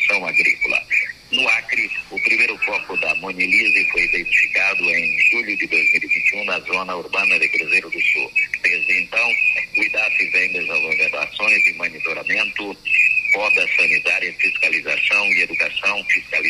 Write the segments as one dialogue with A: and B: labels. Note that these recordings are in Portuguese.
A: produção agrícola. No Acre, o primeiro foco da Monilise foi identificado em julho de 2021 na zona urbana de Cruzeiro do Sul. Desde então, o IDAF vem desenvolvendo ações de monitoramento, poda sanitária, fiscalização e educação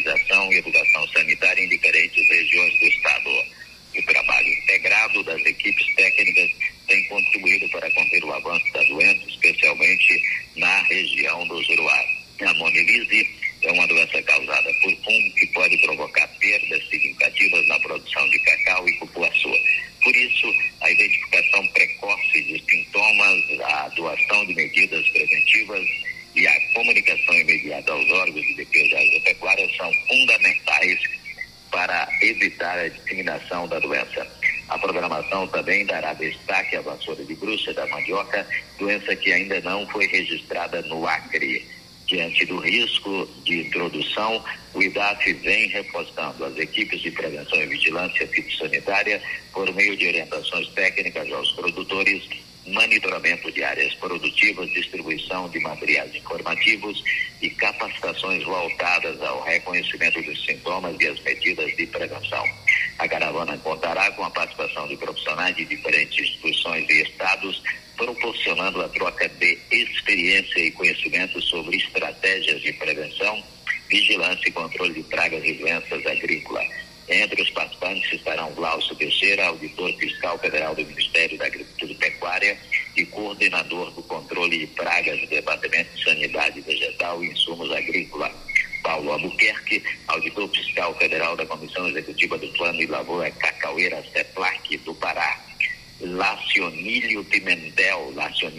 A: sanitária em diferentes regiões do estado. O trabalho integrado das equipes técnicas tem contribuído para conter o avanço da doença, especialmente na região do Juruá. A Monilise é uma doença causada por fungo que pode provocar perdas significativas na produção de cacau e cupuaçu. Por isso, a identificação precoce de sintomas, a adoção de medidas preventivas e a comunicação imediata aos órgãos de defesa agropecuária são fundamentais para evitar a disseminação da doença. A programação também dará destaque à vassoura de bruxa da mandioca, doença que ainda não foi registrada no Acre. Diante do risco de introdução, o IDAF vem reforçando as equipes de prevenção e vigilância fitossanitária por meio de orientações técnicas aos produtores, monitoramento de áreas produtivas, distribuição de materiais informativos e capacitações voltadas ao reconhecimento dos sintomas e as medidas de prevenção. A caravana contará com a participação de profissionais de diferentes instituições e estados, proporcionando a troca de experiência e conhecimento sobre estratégias de prevenção, vigilância e controle de pragas e doenças agrícolas. Entre os participantes estarão Glaucio Teixeira, auditor fiscal federal do Ministério da Agricultura e Pecuária e coordenador do controle de pragas do Departamento de Sanidade Vegetal e Insumos Agrícolas. Paulo Albuquerque, auditor fiscal federal da Comissão Executiva do Plano e Lavoura Cacaueira CEPLAC do Pará. Lacionília Pimentel,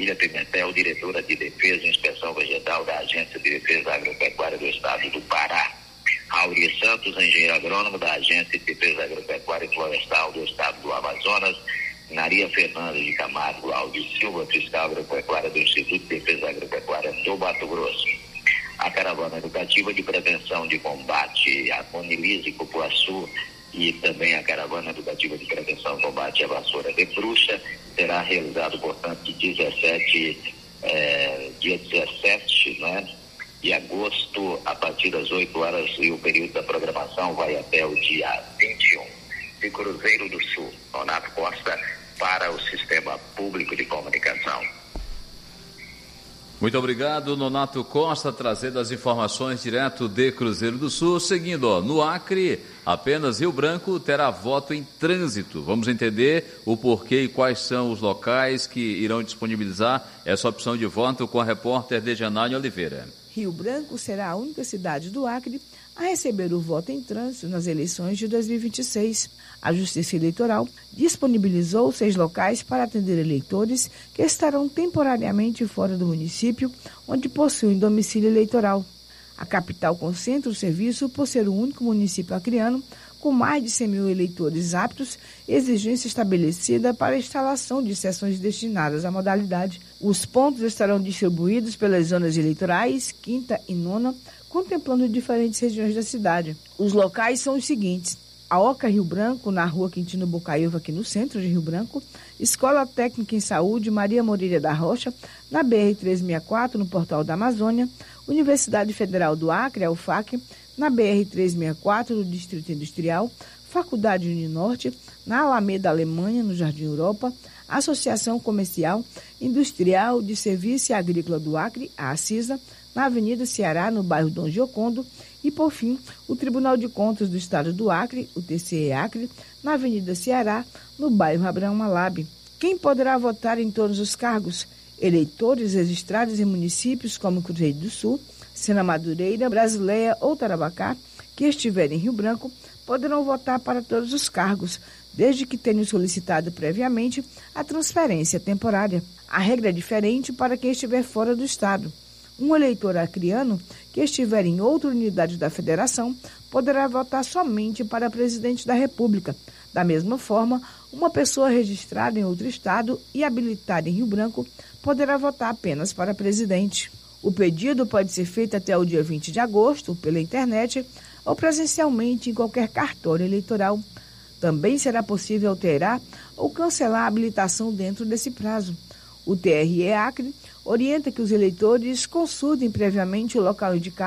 A: diretora de Defesa e Inspeção Vegetal da Agência de Defesa Agropecuária do Estado do Pará. Auri Santos, engenheiro agrônomo da Agência de Defesa Agropecuária e Florestal do Estado do Amazonas. Maria Fernanda de Camargo Alves Silva, fiscal agropecuária do Instituto de Defesa Agropecuária do Mato Grosso. A caravana educativa de prevenção de combate à Monilise e cupuaçu e também a caravana educativa de prevenção e combate à vassoura de bruxa será realizado, portanto, dia 17, né, de agosto, a partir das 8 horas, e o período da programação vai até o dia 21. De Cruzeiro do Sul, Nonato Costa, para o Sistema Público de Comunicação.
B: Muito obrigado, Nonato Costa, trazendo as informações direto de Cruzeiro do Sul. Seguindo, no Acre, apenas Rio Branco terá voto em trânsito. Vamos entender o porquê e quais são os locais que irão disponibilizar essa opção de voto com a repórter Dejanane Oliveira.
C: Rio Branco será a única cidade do Acre a receber o voto em trânsito nas eleições de 2026. A Justiça Eleitoral disponibilizou 6 locais para atender eleitores que estarão temporariamente fora do município onde possuem domicílio eleitoral. A capital concentra o serviço por ser o único município acreano com mais de 100 mil eleitores aptos, exigência estabelecida para a instalação de sessões destinadas à modalidade. Os pontos estarão distribuídos pelas zonas eleitorais 5ª e 9ª, contemplando diferentes regiões da cidade. Os locais são os seguintes: a Oca Rio Branco, na rua Quintino Bocaiúva, aqui no centro de Rio Branco; Escola Técnica em Saúde Maria Moreira da Rocha, na BR-364, no Portal da Amazônia; Universidade Federal do Acre, a UFAC, na BR-364, no Distrito Industrial; Faculdade Uninorte, na Alameda Alemanha, no Jardim Europa; Associação Comercial, Industrial, de Serviço e Agrícola do Acre, a ACISA, na Avenida Ceará, no bairro Dom Giocondo; e, por fim, o Tribunal de Contas do Estado do Acre, o TCE Acre, na Avenida Ceará, no bairro Abraão Malab. Quem poderá votar em todos os cargos? Eleitores registrados em municípios como Cruzeiro do Sul, Sena Madureira, Brasileia ou Tarabacá, que estiverem em Rio Branco, poderão votar para todos os cargos, desde que tenham solicitado previamente a transferência temporária. A regra é diferente para quem estiver fora do Estado. Um eleitor acreano que estiver em outra unidade da federação poderá votar somente para presidente da República. Da mesma forma, uma pessoa registrada em outro estado e habilitada em Rio Branco poderá votar apenas para presidente. O pedido pode ser feito até o dia 20 de agosto, pela internet ou presencialmente em qualquer cartório eleitoral. Também será possível alterar ou cancelar a habilitação dentro desse prazo. O TRE Acre orienta que os eleitores consultem previamente o local indicado